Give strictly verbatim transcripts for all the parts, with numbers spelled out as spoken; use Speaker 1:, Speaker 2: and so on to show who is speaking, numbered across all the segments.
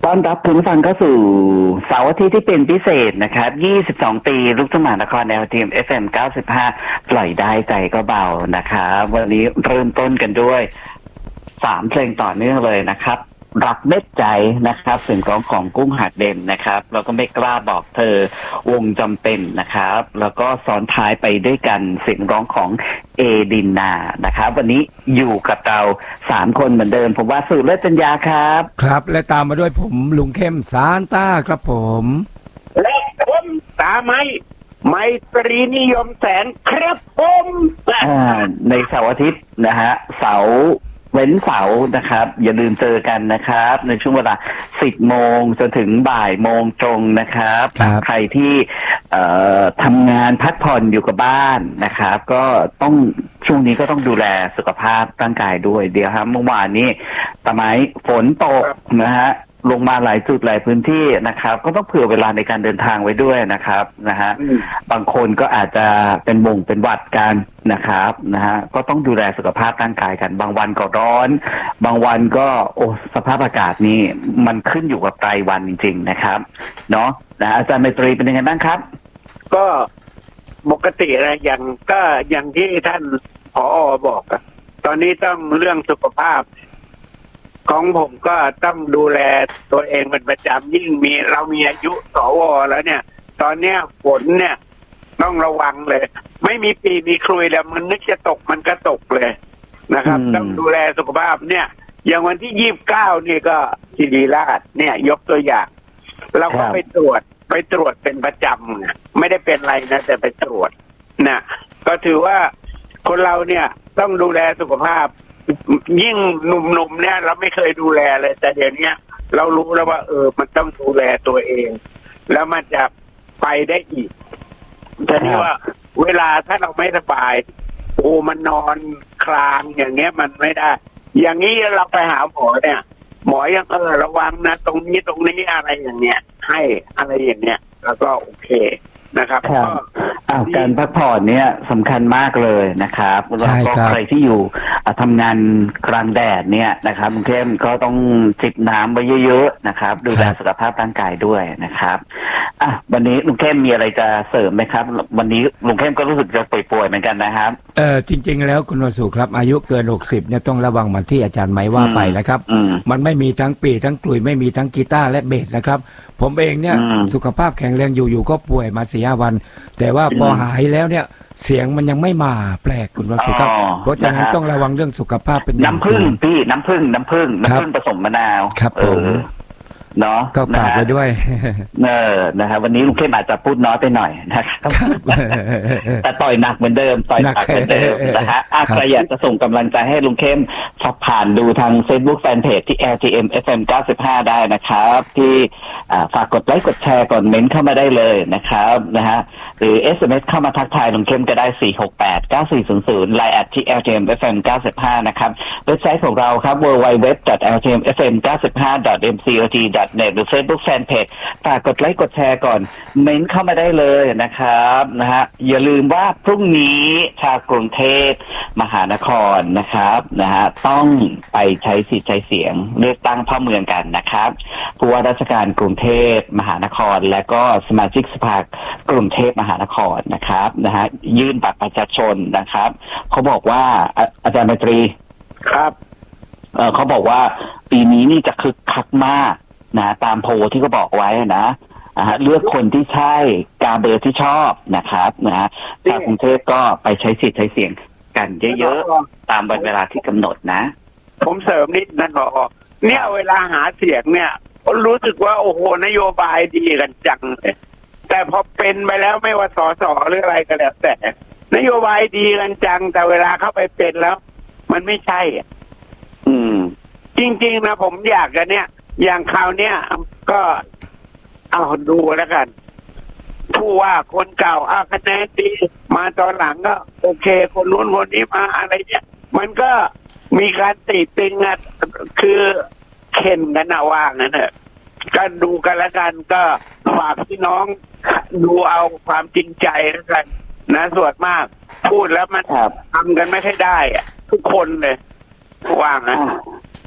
Speaker 1: ต้อนรับคุณผู้ฟังเข้าสู่เสาร์อาทิตย์ที่เป็นพิเศษนะครับยี่สิบสองปีลูกทุ่งมหานครแนวทีม เอฟ เอ็ม เก้าสิบห้า ปล่อยได้ใจก็เบานะครับวันนี้เริ่มต้นกันด้วยสามเพลงต่อเนื่องเลยนะครับรักเม็ดใจนะครับเสียงร้องของกุ้งหัดเด่นนะครับแล้วก็ไม่กล้าบอกเธอวงจำเป็นนะครับแล้วก็ซ้อนท้ายไปด้วยกันเสียงร้องของเอดินนานะครับวันนี้อยู่กับเราสามคนเหมือนเดิมผมว่าสุเลิศจัญญาครับ
Speaker 2: ครับและตามมาด้วยผมลุงเข้มซานต้าครับผม
Speaker 3: และผมตาไม้ไมตรีนิยมแสนครับผม
Speaker 1: ในเสาร์อาทิตย์นะฮะเสาร์เว้นเสาร์นะครับอย่าลืมเจอกันนะครับในช่วงเวลาสิบโมงจนถึงบ่ายโมงตรงนะครับใครที่ทำงานพักผ่อนอยู่กับบ้านนะครับก็ต้องช่วงนี้ก็ต้องดูแลสุขภาพร่างกายด้วยเดี๋ยวครับเมื่อวานนี้ตะไม้ฝนตกนะฮะลงมาหลายจุดหลายพื้นที่นะครับก็ต้องเผื่อเวลาในการเดินทางไว้ด้วยนะครับนะฮะบางคนก็อาจจะเป็นมงเป็นหวัดกันนะครับนะฮะก็ต้องดูแลสุขภาพร่างกายกันบางวันก็ร้อนบางวันก็โอ้สภาพอากาศนี่มันขึ้นอยู่กับไตรวันจริงๆนะครับเนาะนะอาจารย์ไมตรีเป็นยังไงบ้างครับ
Speaker 3: ก็ปกติอะไรอย่างก็อย่างที่ท่านผอ.บอกอะตอนนี้ต้องเรื่องสุขภาพของผมก็ต้องดูแลตัวเองเป็นประจำยิ่งมีเรามีอายุสวแล้วเนี่ยตอนเนี้ยฝนเนี่ยต้องระวังเลยไม่มีปีมีครุยแล้วมันนึกจะตกมันก็ตกเลยนะครับต้องดูแลสุขภาพเนี่ยอย่างวันที่ยี่สิบเก้านี่ก็ศิริราชเนี่ยยกตัวอย่างเราก็ไปตรวจไปตรวจเป็นประจำไม่ได้เป็นไรนะแต่ไปตรวจนะก็ถือว่าคนเราเนี่ยต้องดูแลสุขภาพยิ่งหนุ่มๆเนี่ยเราไม่เคยดูแลเลยแต่เดี๋ยวนี้เรารู้แล้วว่าเออมันต้องดูแลตัวเองแล้วมันจะไปได้อีกแต่นี่ว่าเวลาถ้าเราไม่สบายโอ้มันนอนคลางอย่างเงี้ยมันไม่ได้อย่างนี้เราไปหาหมอเนี่ยหมอยังเออระวังนะตรงนี้ตรงนี้อะไรอย่างเงี้ยให้อะไรอย่างเงี้ยแล้วก็โอเคนะครับก็
Speaker 1: การพักผ่อนเนี่ยสำคัญมากเลยนะครับแล้วก็ใครที่อยู่ทำงานกลางแดดเนี่ยนะครับลุงเข้มก็ต้องจิบน้ำไว้เยอะๆนะครับดูแลสุขภาพร่างกายด้วยนะครับอ่ะวันนี้ลุงเข้มมีอะไรจะเสริมไหมครับวันนี้ลุงเข้มก็รู้สึกจะป่วยๆเหมือนกันนะครับ
Speaker 2: เออจริงๆแล้วคุณวสุครับอายุเกินหกสิบเนี่ยต้องระวังเหมือนที่อาจารย์ไม้ว่าไปนะครับมันไม่มีทั้งปีทั้งกลุยไม่มีทั้งกีตาร์และเบสนะครับผมเองเนี่ยสุขภาพแข็งแรงอยู่ๆก็ป่วยมาสี่ห้าวันแต่ว่าพอหายแล้วเนี่ยเสียงมันยังไม่มาแปลกคุณวสุครับเพราะฉะนั้นต้องระวังเรื่องสุขภาพเป็น
Speaker 1: น้ำผึ้งพี่น้ำผึ้งน้ำผึ้งน้ำผึ้งผสมมะนาว
Speaker 2: ครับผม
Speaker 1: เนาะ
Speaker 2: ก็ฝากไปด้วย
Speaker 1: เออนะครับวันนี้ลุงเข้มอาจจะพูดน้อยไปหน่อยนะครับแต่ต่อยหนักเหมือนเดิมต่อยหนักเหมือนเดิมนะฮะใครอยากจะส่งกำลังใจให้ลุงเข้มสอบผ่านดูทาง Facebook Fanpage ที่ แอล ที เอ็ม เอฟ เอ็ม เก้าสิบห้าได้นะครับที่ฝากกดไลค์กดแชร์ก่อนเม้นเข้ามาได้เลยนะครับนะฮะหรือ เอส เอ็ม เอส เข้ามาทักทายลุงเข้มก็ได้สี่หกแปด เก้าสี่ศูนย์ศูนย์ ไลน์ แอท ที่ แอล ที เอ็ม เอฟ เอ็ม เก้าสิบห้านะครับเว็บไซต์ของเราครับ ดับเบิลยู ดับเบิลยู ดับเบิลยู ดอท แอล ที เอ็ม เอฟ เอ็ม เก้าสิบห้า ดอท เอ็ม ซี โอ ที ดอท เน็ต หรือ Facebook Fanpage ฝากกดไลค์กดแชร์ก่อนเม้นเข้ามาได้เลยนะครับนะฮะอย่าลืมว่าพรุ่งนี้ชาวกรุงเทพมหานครนะครับนะฮะต้องไปใช้สิทธิ์ใช้เสียงเลือกตั้งพ่อเมืองกันนะครับผู้ว่าราชการกรุงเทพมหานครและก็สมาชิกสภากรุงเทพมหานครนะครับนะฮะยื่นบัตรประชาชนนะครับเขาบอกว่าอาจารย์ไมตรี
Speaker 3: ครับ
Speaker 1: เออเขาบอกว่าปีนี้นี่จะคึกคักมากนะตามโพลที่เขาบอกไว้นะเลือกคนที่ใช่กาเบอร์ที่ชอบนะครับนะฮะชาวกรุงเทพก็ไปใช้สิทธิ์ใช้เสียงกันเยอะๆตามวันเวลาที่กำหนดนะ
Speaker 3: ผมเสริมนิดนะพอเนี่ยเวลาหาเสียงเนี่ยรู้สึกว่าโอ้โหนโยบายดีกันจังเลยแต่พอเป็นไปแล้วไม่ว่าสสหรืออะไรก็แล้วแต่นโยบายดีกันจังแต่เวลาเข้าไปเป็นแล้วมันไม่ใช่
Speaker 1: อืม
Speaker 3: จริงๆนะผมอยากกันเนี่ยอย่างคราวเนี้ยก็เอาดูแล้วกันผู้ว่าคนเก่าอาคะแนนดีมาตอนหลังก็โอเคคนนู้นคนนี้มาอะไรเนี่ยมันก็มีการติติงอ่ะคือเข็นกันนะว่างั้นเถอะก็ดูกันแล้วกันก็ฝากพี่น้องดูเอาความจริงใจแล้วกันนะส่วนมากพูดแล้วมันทำกันไม่ค่อยได้อะทุกคนเลยว่างั้น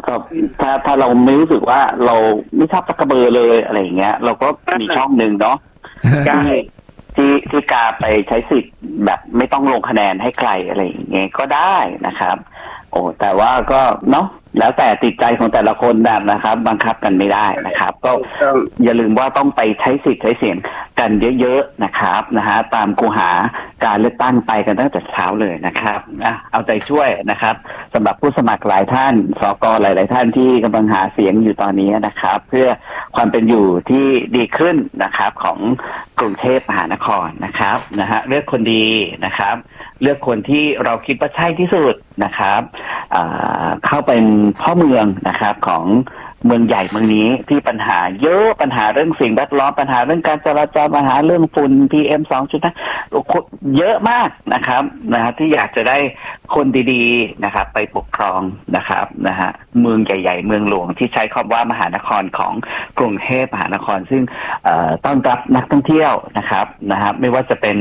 Speaker 1: ก็ถ้าถ้าเราไม่รู้สึกว่าเราไม่ชอบตะกระเบอเลยอะไรอย่างเงี้ยเราก็มีช่องหนึ่งเนาะที่ที่ที่กาไปใช้สิทธิ์แบบไม่ต้องลงคะแนนให้ใครอะไรอย่างเงี้ยก็ได้นะครับโอ้แต่ว่าก็เนาะแล้วแต่ติดใจของแต่ละคนแบบนะครับบังคับกันไม่ได้นะครับก็อย่าลืมว่าต้องไปใช้สิทธิ์ใช้เสียงกันเยอะๆนะครับนะฮะตามคูหาการเลือกตั้งไปกันตั้งแต่เช้าเลยนะครับนะเอาใจช่วยนะครับสำหรับผู้สมัครหลายท่านสกหลายๆท่านที่กำลังหาเสียงอยู่ตอนนี้นะครับเพื่อความเป็นอยู่ที่ดีขึ้นนะครับของกรุงเทพมหานครนะครับนะฮะเลือกคนดีนะครับเลือกคนที่เราคิดว่าใช่ที่สุดนะครับเข้าเป็นพ่อเมืองนะครับของเมืองใหญ่เมืองนี้ที่ปัญหาเยอะปัญหาเรื่องสิ่งแวดล้อมปัญหาเรื่องการจราจรปัญหาเรื่องฝุ่น พี เอ็ม สองจุดห้า เยอะมากนะครับนะฮะที่อยากจะได้คนดีๆนะครับไปปกครองนะครับนะฮะเมืองใหญ่ๆเมืองหลวงที่ใช้คำว่ามหานครของกรุงเทพมหานครซึ่งต้อนรับนักท่องเที่ยวนะครับนะฮะไม่ว่าจะเป็น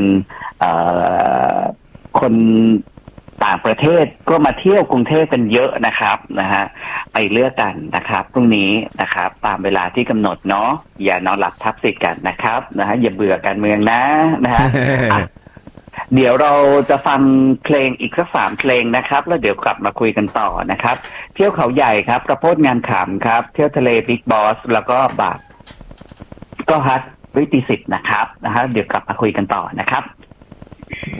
Speaker 1: คนต่างประเทศก็มาเที่ยวกรุงเทพกันเยอะนะครับนะฮะไปเลือกกันนะครับพรุ่งนี้นะครับตามเวลาที่กำหนดเนาะอย่านอนหลับทับสิทธิ์กันนะครับนะฮะอย่าเบื่อการเมืองนะนะฮะ เดี๋ยวเราจะฟังเพลงอีกสักสามเพลงนะครับแล้วเดี๋ยวกลับมาคุยกันต่อนะครับเที่ยวเขาใหญ่ครับประโพธงานขำครับเที่ยวทะเลบิ๊กบอสแล้วก็บาทก็ฮัทวิติสิทธิ์นะครับนะฮะเดี๋ยวกลับมาคุยกันต่อนะครับ